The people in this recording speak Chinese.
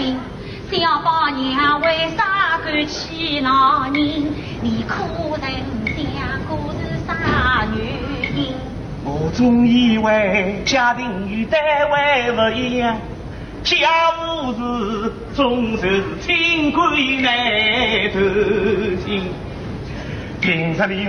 心。小宝娘为啥敢欺老人？你可曾想过是啥原因？ 我总以为家庭与单位不一样，家务事总是清官难断情。平日里